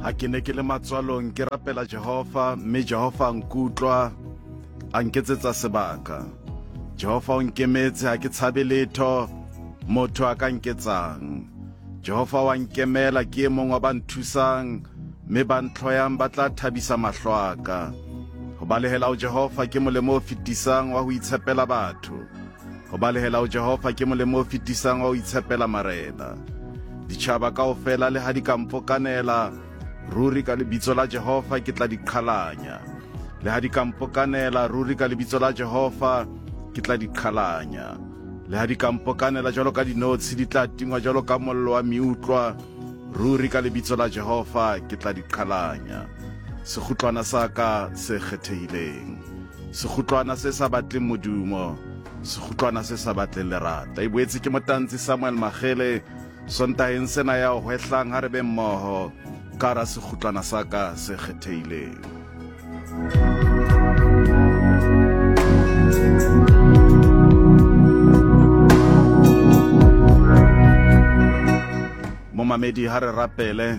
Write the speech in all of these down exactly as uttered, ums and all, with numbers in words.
Ha ke ne ke le matswalong ke rapela Jehova, mme Jehova nkutlwa a nketsetsa sebaka. Jehova o nkemetse, ha ke tshabe letho motho a ka nketsang. Jehova wa nkemela, ke e mong wa ba nthusang, mme ba ntlhoyang ba tla thabisa mahlo a ka. Ho balehela ho Jehova ke molemo o fetisang wa ho itshepela batho. Ho balehela ho Jehova ke molemo o fetisang wa ho itshepela marena. Ditjhaba kaofela le ha di ka mpokanela, ruri ka lebitso la Jehova ke tla di qhalanya. Le ha di ka mpokanela, ruri ka lebitso la Jehova ke tla di qhalanya. Le ha di ka mpokanela jwalo ka dinotshi di tla tingwa jwalo ka mollo wa miutlwa, ruri ka lebitso la Jehova ke tla di qhalanya. Sekgutlwana sa ka se kgethehileng, sekgutlwana se sa batleng modumo, sekgutlwana se sa batleng lerata. E boetse ke motantshe Samuel Magele sontaheng sena ya ho hwehlang ha re be mmoho ka hara sekgutlwana sa ka se kgethehileng. Momamedi ha re rapele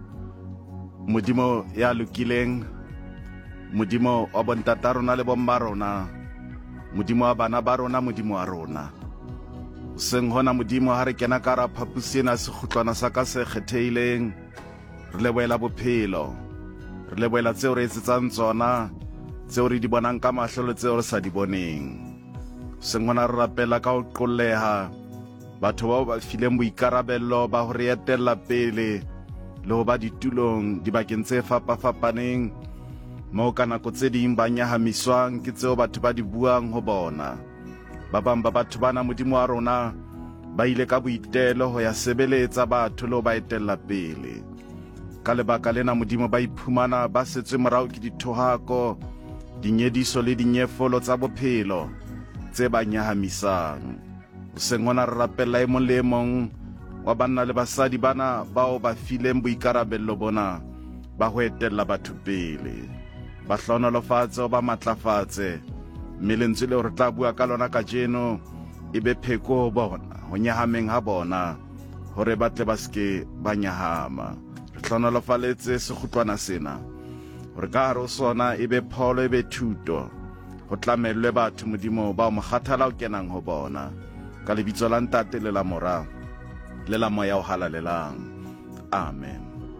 Modimo ya lokileng, Modimo wa bontata rona le bomma rona, Modimo wa bana ba rona, Modimo wa rona. Seng hona Modimo ha re kena ka hara phapusi ena sekgutlwana sa ka se kgethehileng, re lebohela bophelo, re lebohela tseo re etsetsang tsona, tseo re di bonang ka mahlo le tseo re sa di boneng. Seng hona re rapela ka ho qolleha batho bao ba fileng boikarabello ba ho re etella pele le ho ba ditulong dibakeng tse fapafapaneng, moo ka nako tse ding ba nyahamiswang ke tseo batho ba di buang ho bona. Ba bang ba batho bana Modimo wa rona ba ile ka boitelo ho ya sebeletsa batho le ho ba etella pele. Ka lebaka lena Modimo ba iphumana ba setswe morao ke dithohako, dinyediso le dinyefolo tsa bophelo tse ba nyahamisang. Seng hona re rapella e mong le e mong wa banna le basadi bana bao ba fileng boikarabello bona ba ho etella batho pele. Ba hlonolofatse o ba matlafatse, mme lentswe leo re tla bua ka lona kajeno e be pheko ho bona, ho nyahameng ha bona, hore ba tle ba ske ba nyahama. Re hlonolofaletse sekgutlwana sena hore ka hare ho sona e be pholo, e be thuto, ho tlamellwe batho Modimo ba mo kgathala o kenang ho bona, ka lebitso la Ntate le la Mora le la Moya o halalelang. Amen.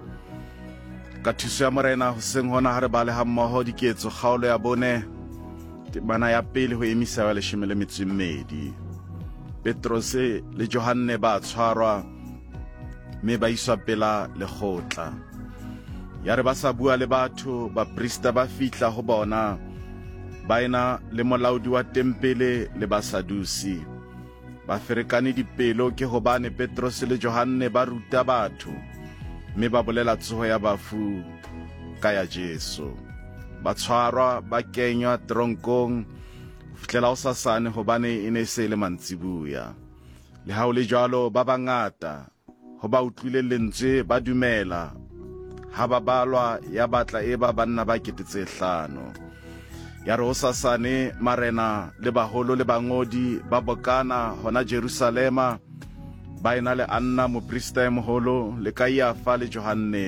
Ka thuso ya Morena hoseng hona ha re bale ha mmoho diketso kgaolo ya bone temana ya pele ho emisa wa leshome le metso e mmedi. Petros le Johanne ba tshwarwa mme ba iswa pela lekgotla. Ya re ba sa bua le batho, baprista ba fihla ho bona, ba ena le molaodi wa tempele le Basadusi. Ba ferekane dipelo ke hobane Petros le Johanne ba ruta batho, mme ba bolela tsoho ya bafu ka ya Jesu. Ba tshwarwa ba kenywa tronkong fihlela ho sasane hobane e ne se le mantsibuya. Le ha o le jwalo ba bangata ho ba utlwile lentswe ba dumela, ha ba balwa ya batla e ba banna ba ketetse hlano. Ya re ho sasane marena le baholo le bangodi ba bokana hona Jerusalema, ba ena le Anna moprista e moholo, le Kaiafa le Johanne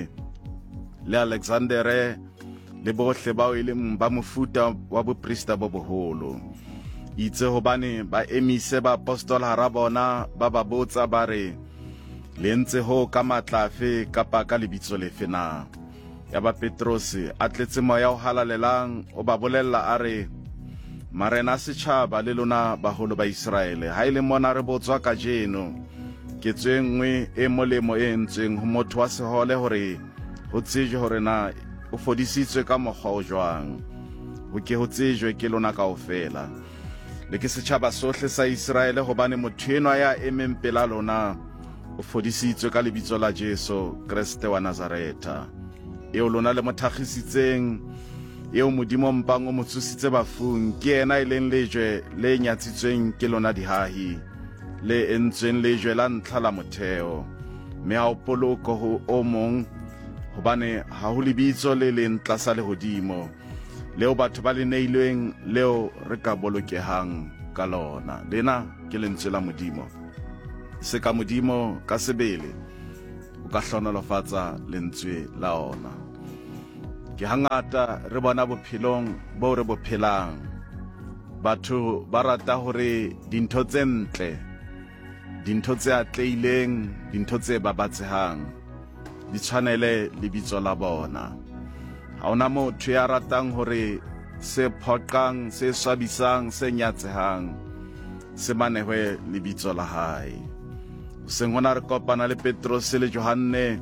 le Alexandere le bohle bao e leng ba mofuta wa boprista bo boholo. Itse hobane ba emise ba apostola hara bona, ba ba botsa ba re, le ntse ho ka matlafe kapa ka lebitso lefe na? Ya ba Petros a tletse moya o halalelang, o ba bolella a re, marena a setjhaba le lona baholo ba Israele, ha ile mona re botswa kajeno ketso e nngwe e molemo e entsweng ho motho wa sehole hore ho tsejwe hore na o fodisitswe ka mokgwa o jwang. Ho ke ho tsejwe ke lona kaofela le ke setjhaba sohle sa Israele, hobane motho enwa ya emeng pela lona o fodisitswe ka lebitso la Jesu Kriste wa Nazareta, eo lona le mothagisitseng, eo Modimo mpang o motsositse bafung. Ke ena e leng lejwe le nyatsitsweng ke lona dihahi, le entsweng lejwe la ntlha la motheo, mme ha o poloko ho o mong, hobane ha ho lebitso le leng tlasa lehodimo leo batho ba le neilweng leo re ka bolokehang ka lona. Lena ke lentswe la Modimo. Se ka Modimo ka sebele o ka hlonolofatsa lentswe la ona. Ke hangata re bona bophelong bo re bophelang batho ba rata hore dintho tse ntle, dintho tse atleileng, dintho tse babatsehang di tshwanele lebitso la bona. Ha ona motho ya ratang hore se phoqang, se swabisang, se nyatsehang se manehwe lebitso la hae. Seng hona re kopana le Petrus le Johanne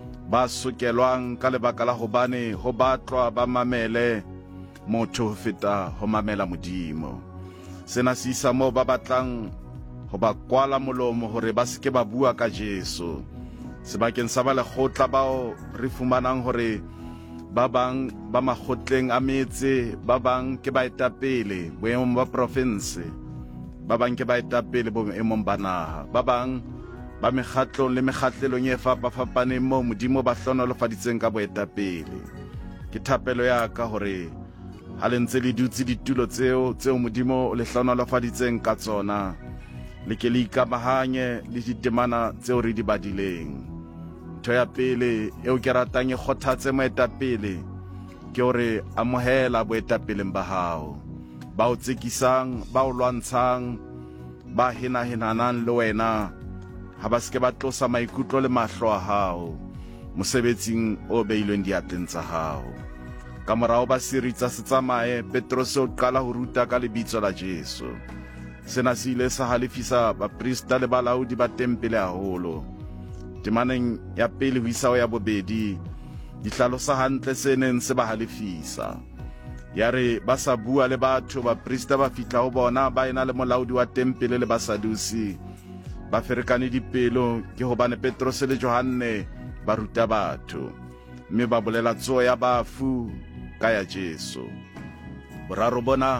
ba sokelwang ka lebaka la hobane ho batlwa ba mamele motho ho feta ho mamela Modimo. Sena se isa moo ba batlang ho ba kwala molomo hore ba seke ba bua ka Jesu. Sebakeng sa ba lekgotla bao re fumanang hore ba bang ba makgotleng a metse, ba bang ke baetapele boemong ba province, ba bang ke baetapele boemong ba naha, ba bang ba mekgatlong le mekgatlelong e fapafapaneng moo Modimo ba hlonolofaditseng ka boetapele. Ke thapelo ya ka hore ha le ntse le dutse ditulo tseo tseo Modimo le hlonolofaditseng ka tsona, le ke le ikamahanye le ditemana tseo re di badileng. Ntho ya pele eo ke ratang e kgothatse moetapele ke hore amohela boetapeleng ba hao, ba o tsekisang, ba o lwantshang, ba henahenanang le wena, ha ba seke ba tlosa maikutlo le mahlo a hao mosebetsing o beilweng diatleng tsa hao. Ka morao ba seritsa se tsamaye, Petrus o qala ho ruta ka lebitso la Jesu. Sena se ile sa halefisa baprista le balaodi ba tempele haholo. Temaneng ya pele ho isa ho ya bobedi di hlalosa hantle se neng se ba halefisa. Ya re ba sa bua le batho, baprista ba fihla ho bona ba ena le molaodi wa tempele le basadusi, ba ferekane dipelo ke hobane Petrus le Johanne ba ruta batho, mme ba bolela tsoho ya bafu ka ya Jesu. Boraro bona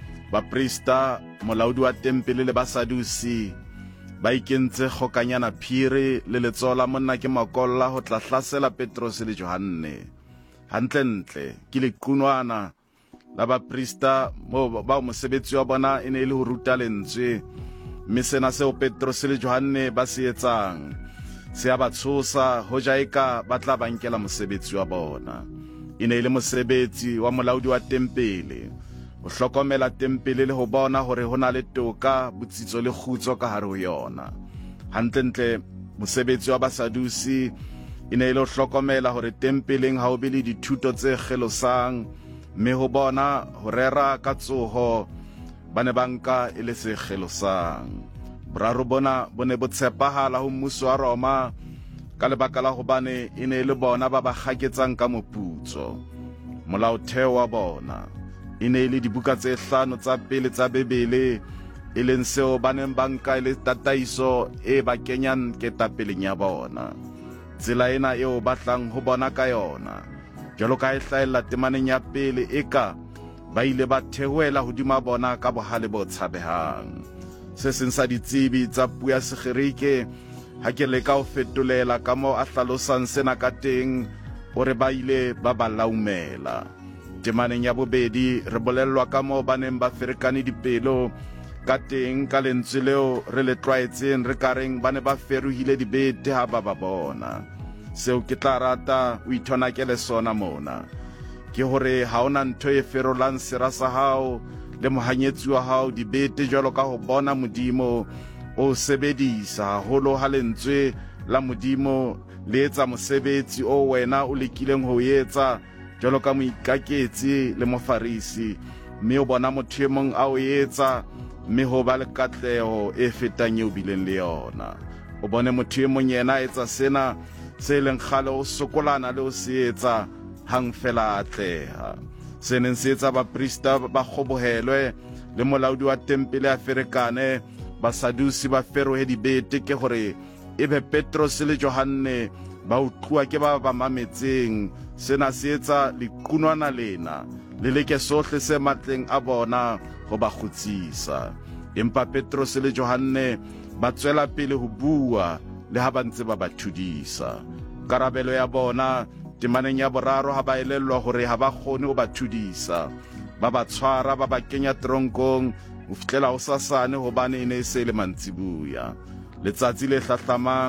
baprista, molaodi wa tempele le basadusi ba ikentse kgokanyana phiri le letsoho la monna ke makolla ho tla hlasela Petrus le Johanne. Hantlentle ke lequnwana la baprista mo ba mosebetsi wa bona e ne le ho ruta lentswe, mme sena seo Petrus le Johanne ba se etsang se a ba tshosa ho jaeka ba tla bankela mosebetsi wa bona. E ne le mosebetsi wa molaodi wa tempele o hlokomela tempele le ho bona hore ho na le toka, botsitso le kgutso ka hare ho yona. Hantlentle mosebetsi wa basadusi e ne le ho hlokomela hore tempeleng ha o be le dithuto tse kgelosang, mme ho bona ho rera ka tsoho ba ne ba nka e le se kgelosang. Boraro bona bo ne bo tshepahala ho mmuso wa Roma ka lebaka la hobane e ne le bona ba ba kgaketsang ka moputso. Molaotheo wa bona e ne le dibuka tse hlano tsa pele tsa Bebele, e leng seo ba neng ba nka e le tataiso e ba kenyang ketapeleng ya bona. Tsela ena eo ba tlang ho bona ka yona, jwalo ka e hlahella temaneng ya pele, eka ba ile ba theohela hodima bona ka bohale bo tshabehang. Se seng sa ditsebi tsa puo ya Sekgerike ha ke leka ho fetolela ka moo a hlalosang sena ka teng, o re ba ile ba ba laumela. Temaneng ya bobedi re bolellwa ka moo ba neng ba ferekane dipelo ka teng ka lentswe leo re le tlwaetseng re kareng ba ne ba feruhile dibete ha ba ba bona. Seo ke tla rata o ithonakele sona mona ke hore ha ona ntho e ferolang sera sa hao le mohanyetsi wa hao dibete jwalo ka ho bona Modimo o sebedisa haholo ha lentswe la Modimo le etsa mosebetsi o wena o lekileng ho etsa jwalo ka moikaketsi le mofarisi, mme o bona motho e mong a o etsa, mme ho ba le katleho e fetang eo bileng le yona. O bone motho e mong yena etsa sena se leng kgale o sokolana le o se etsa hang fela atleha. Se neng se etsa baprista ba kgobohelwe le molaodi wa tempele a ferekane, basadusi ba ferohe dibete ke hore ebe Petrus le Johanne ba utluwa ke ba ba mametseng. Sena se etsa lequnwana lena le leke sohle se matleng a bona ho ba kgutsisa. Empa Petrus le Johanne ba tswela pele ho bua le ha ba ntse ba ba thudisa. Karabelo ya bona temaneng ya boraro ha ba elellwa hore ha ba kgone ho ba thudisa, ba ba tshwara ba ba kenya tronkong ho fihlela ho sasane hobane e ne se le mantsibuya. Letsatsi le hlahlamang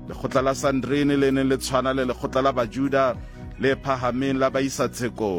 lekgotla la Sanrene le ne le tshwana le lekgotla la Bajuda le phahameng la baisa tshekong